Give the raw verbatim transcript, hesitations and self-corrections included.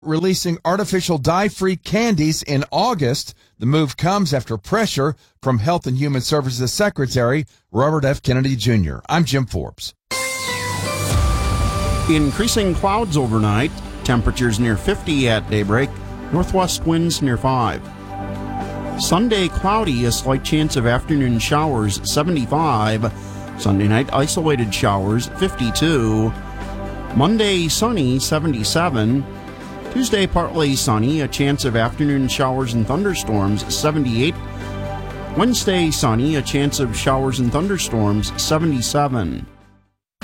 releasing artificial dye-free candies in August. The move comes after pressure from Health and Human Services Secretary Robert F. Kennedy Junior I'm Jim Forbes. Increasing clouds overnight. Temperatures near fifty at daybreak. Northwest winds near five. Sunday cloudy, a slight chance of afternoon showers, seventy-five. Sunday night isolated showers, fifty-two. Monday sunny, seventy-seven. Tuesday partly sunny, a chance of afternoon showers and thunderstorms, seventy-eight. Wednesday sunny, a chance of showers and thunderstorms, seventy-seven.